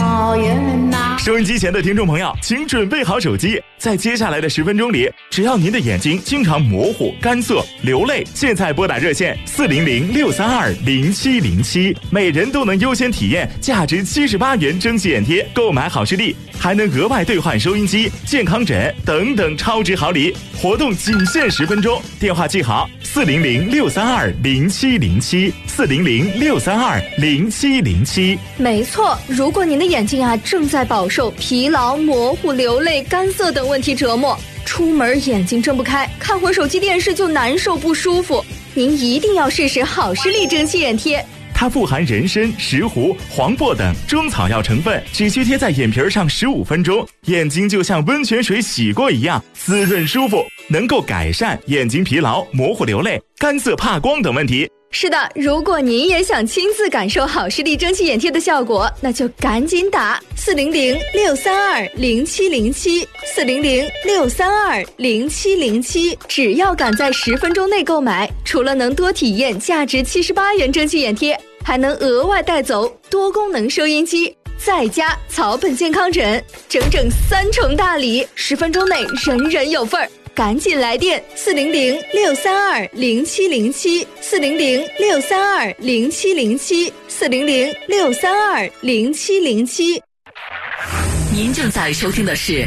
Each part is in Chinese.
好远呐！ 收音机前的听众朋友，请准备好手机，在接下来的10分钟里，只要您的眼睛经常模糊、干涩、流泪，现在拨打热线400-632-0707，每人都能优先体验价值78元蒸汽眼贴，购买好视力，还能额外兑换收音机、健康枕等等超值好礼。活动仅限10分钟，电话记好400-632-0707，400-632-0707。 没错，如果您的眼睛正在饱受疲劳、模糊、流泪、干涩等问题折磨，出门眼睛睁不开，看会手机电视就难受不舒服，您一定要试试好视力蒸汽眼贴。 它富含人参、石斛、黄柏等中草药成分，只需贴在眼皮上15分钟，眼睛就像温泉水洗过一样滋润舒服，能够改善眼睛疲劳、模糊流泪、干涩怕光等问题。 是的，如果您也想亲自感受好视力蒸汽眼贴的效果，那就赶紧打400-632-0707，400-632-0707，只要赶在10分钟内购买，除了能多体验价值78元蒸汽眼贴，还能额外带走多功能收音机，再加草本健康枕，整整3重大礼，10分钟内人人有份儿。赶紧来电400-632-0707，400-632-0707，400-632-0707。 您正在收听的是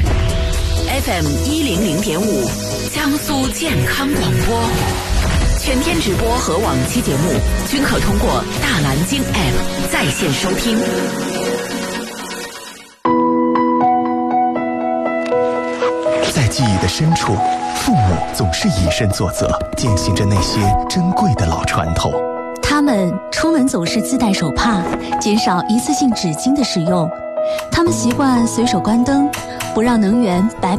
FM100.5 江苏健康广播，全天直播和往期节目均可通过大蓝鲸 App 在线收听。 在记忆的深处，父母总是以身作则，践行着那些珍贵的老传统。 他们出门总是自带手帕，减少一次性纸巾的使用。他们习惯随手关灯，不让能源白